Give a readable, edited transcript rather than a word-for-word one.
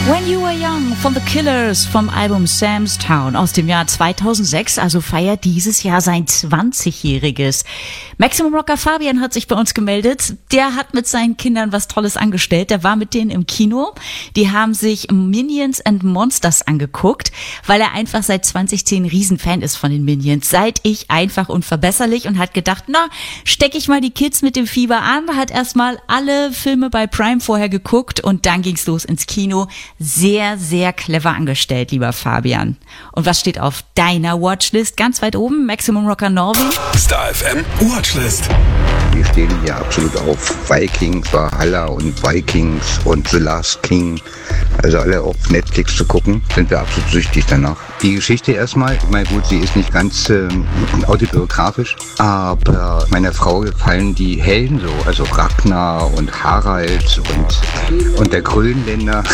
When You Were Young von The Killers vom Album Sam's Town aus dem Jahr 2006, also feiert dieses Jahr sein 20-jähriges. Maximum Rocker Fabian hat sich bei uns gemeldet. Der hat mit seinen Kindern was Tolles angestellt. Der war mit denen im Kino. Die haben sich Minions and Monsters angeguckt, weil er einfach seit 2010 ein Riesenfan ist von den Minions. Seit ich einfach unverbesserlich und hat gedacht, na, stecke ich mal die Kids mit dem Fieber an, hat erstmal alle Filme bei Prime vorher geguckt und dann ging's los ins Kino. Sehr, sehr clever angestellt, lieber Fabian. Und was steht auf deiner Watchlist? Ganz weit oben, Maximum Rocker Norway. Star FM Watchlist. Wir stehen hier absolut auf Vikings, Valhalla und Vikings und The Last King. Also alle auf Netflix zu gucken, sind wir absolut süchtig danach. Die Geschichte erstmal, mal gut, sie ist nicht ganz autobiografisch, aber meiner Frau gefallen die Helden so, also Ragnar und Harald und der Grönländer.